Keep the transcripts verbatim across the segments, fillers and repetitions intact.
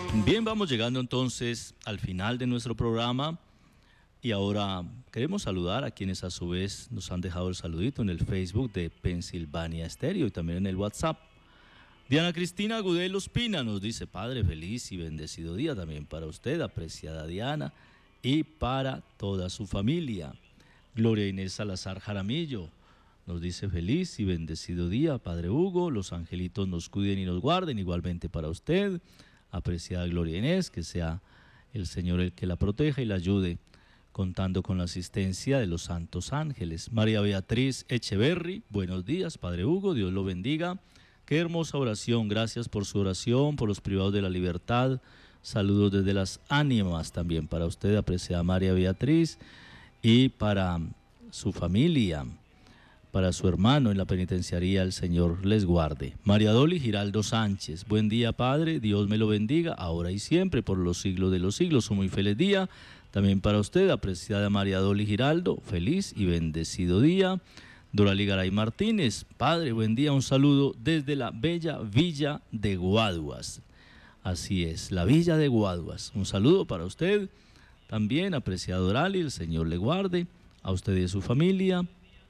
Bien, vamos llegando entonces al final de nuestro programa y ahora queremos saludar a quienes a su vez nos han dejado el saludito en el Facebook de Pensilvania Estéreo y también en el WhatsApp. Diana Cristina Gudel Ospina nos dice: Padre, feliz y bendecido día también para usted, apreciada Diana, y para toda su familia. Gloria Inés Salazar Jaramillo nos dice: feliz y bendecido día, Padre Hugo, los angelitos nos cuiden y nos guarden, igualmente para usted, apreciada Gloria Inés, que sea el Señor el que la proteja y la ayude, contando con la asistencia de los santos ángeles. María Beatriz Echeverry, buenos días, Padre Hugo, Dios lo bendiga. Qué hermosa oración, gracias por su oración, por los privados de la libertad. Saludos desde las ánimas también para usted, apreciada María Beatriz, y para su familia, para su hermano en la penitenciaría, el Señor les guarde. María Doli Giraldo Sánchez, buen día, Padre, Dios me lo bendiga, ahora y siempre, por los siglos de los siglos. Un muy feliz día también para usted, apreciada María Doli Giraldo, feliz y bendecido día. Dorali Garay Martínez, Padre, buen día, un saludo desde la bella Villa de Guaduas. Así es, la Villa de Guaduas. Un saludo para usted también, apreciado Dorali, el Señor le guarde, a usted y a su familia.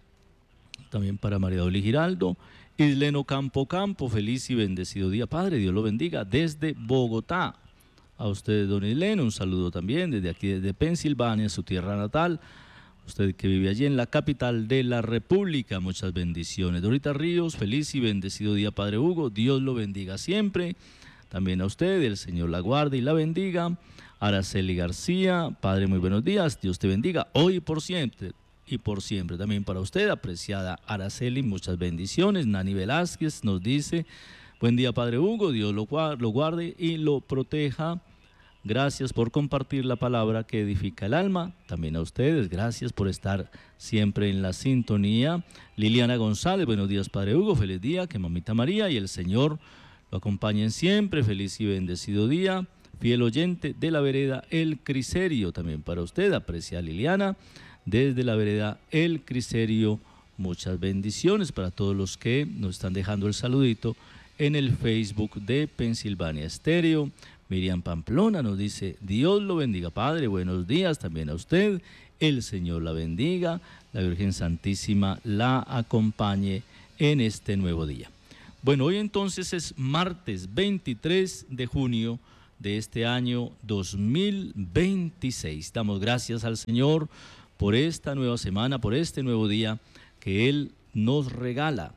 También para María Doli Giraldo. Isleno Campo Campo, feliz y bendecido día, Padre, Dios lo bendiga, desde Bogotá. A usted, don Isleno, un saludo también desde aquí, desde Pensilvania, su tierra natal. Usted que vive allí en la capital de la República, muchas bendiciones. Dorita Ríos, feliz y bendecido día, Padre Hugo, Dios lo bendiga siempre. También a usted, el Señor la guarde y la bendiga. Araceli García, Padre, muy buenos días, Dios te bendiga, hoy y por siempre. Y por siempre también para usted, apreciada Araceli, muchas bendiciones. Nani Velázquez nos dice: buen día, Padre Hugo, Dios lo guarde y lo proteja. Gracias por compartir la palabra que edifica el alma. También a ustedes, gracias por estar siempre en la sintonía. Liliana González, buenos días, Padre Hugo, feliz día, que Mamita María y el Señor lo acompañen siempre, feliz y bendecido día. Fiel oyente de la vereda El Criserio, también para usted, apreciada Liliana, desde la vereda El Criserio, muchas bendiciones para todos los que nos están dejando el saludito en el Facebook de Pensilvania Estéreo. Miriam Pamplona nos dice: Dios lo bendiga, Padre, buenos días también a usted, el Señor la bendiga, la Virgen Santísima la acompañe en este nuevo día. Bueno, hoy entonces es martes veintitrés de junio de este año dos mil veintiséis. Damos gracias al Señor por esta nueva semana, por este nuevo día que Él nos regala.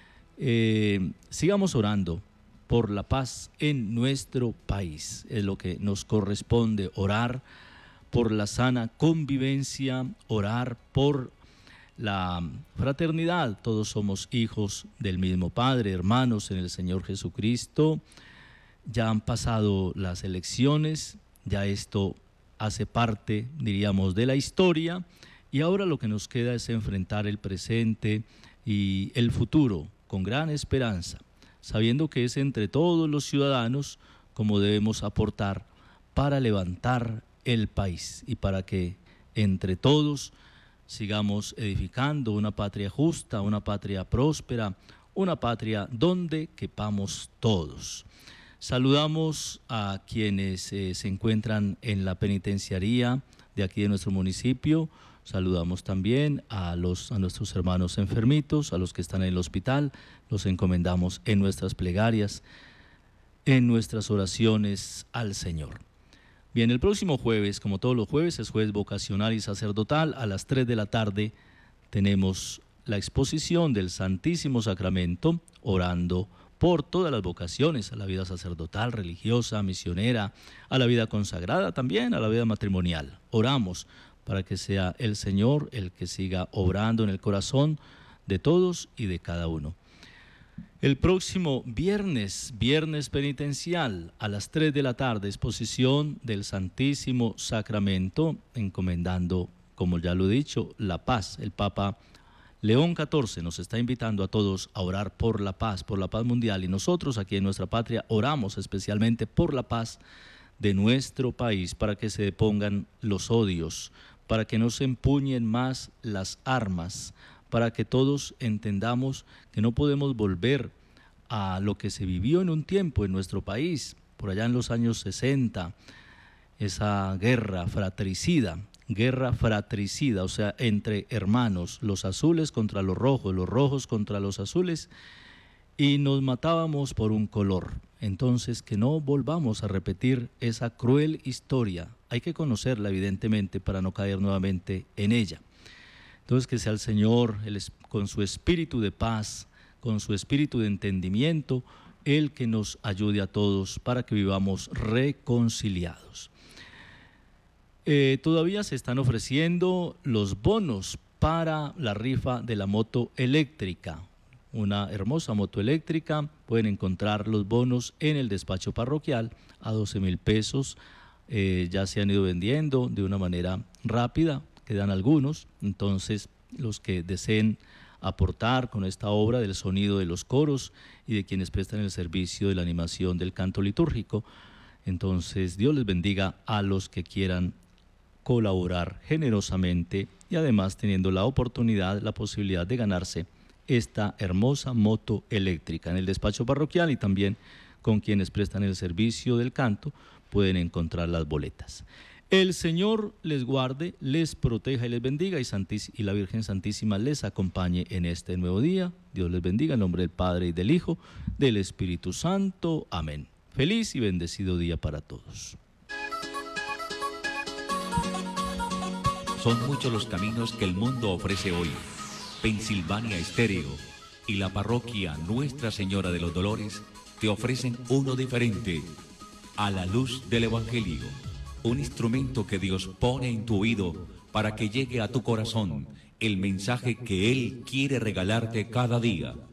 Eh, sigamos orando por la paz en nuestro país. Es lo que nos corresponde, orar por la sana convivencia, orar por la fraternidad. Todos somos hijos del mismo Padre, hermanos en el Señor Jesucristo. Ya han pasado las elecciones, ya esto hace parte, diríamos, de la historia, y ahora lo que nos queda es enfrentar el presente y el futuro con gran esperanza, sabiendo que es entre todos los ciudadanos como debemos aportar para levantar el país y para que entre todos sigamos edificando una patria justa, una patria próspera, una patria donde quepamos todos. Saludamos a quienes eh, se encuentran en la penitenciaría de aquí de nuestro municipio. Saludamos también a, los, a nuestros hermanos enfermitos, a los que están en el hospital. Los encomendamos en nuestras plegarias, en nuestras oraciones al Señor. Bien, el próximo jueves, como todos los jueves, es jueves vocacional y sacerdotal. A las tres de la tarde tenemos la exposición del Santísimo Sacramento, orando por todas las vocaciones, a la vida sacerdotal, religiosa, misionera, a la vida consagrada también, a la vida matrimonial. Oramos para que sea el Señor el que siga obrando en el corazón de todos y de cada uno. El próximo viernes, viernes penitencial, a las tres de la tarde, exposición del Santísimo Sacramento, encomendando, como ya lo he dicho, la paz. El Papa León catorce nos está invitando a todos a orar por la paz, por la paz mundial, y nosotros aquí en nuestra patria oramos especialmente por la paz de nuestro país, para que se depongan los odios, para que no se empuñen más las armas, para que todos entendamos que no podemos volver a lo que se vivió en un tiempo en nuestro país, por allá en los años sesenta, esa guerra fratricida, guerra fratricida, o sea, entre hermanos, los azules contra los rojos, los rojos contra los azules, y nos matábamos por un color. Entonces, que no volvamos a repetir esa cruel historia. Hay que conocerla, evidentemente, para no caer nuevamente en ella. Entonces, que sea el Señor, el, con su espíritu de paz, con su espíritu de entendimiento, el que nos ayude a todos para que vivamos reconciliados. Eh, todavía se están ofreciendo los bonos para la rifa de la moto eléctrica. Una hermosa moto eléctrica, pueden encontrar los bonos en el despacho parroquial a doce mil pesos, eh, ya se han ido vendiendo de una manera rápida, quedan algunos, entonces los que deseen aportar con esta obra del sonido de los coros y de quienes prestan el servicio de la animación del canto litúrgico, entonces Dios les bendiga a los que quieran colaborar generosamente y además teniendo la oportunidad, la posibilidad de ganarse esta hermosa moto eléctrica. En el despacho parroquial y también con quienes prestan el servicio del canto pueden encontrar las boletas. El Señor les guarde, les proteja y les bendiga, y, Santísima, y la Virgen Santísima les acompañe en este nuevo día. Dios les bendiga en nombre del Padre y del Hijo, del Espíritu Santo. Amén. Feliz y bendecido día para todos. Son muchos los caminos que el mundo ofrece hoy. Pensilvania Estéreo y la parroquia Nuestra Señora de los Dolores te ofrecen uno diferente, a la luz del Evangelio. Un instrumento que Dios pone en tu oído para que llegue a tu corazón el mensaje que Él quiere regalarte cada día.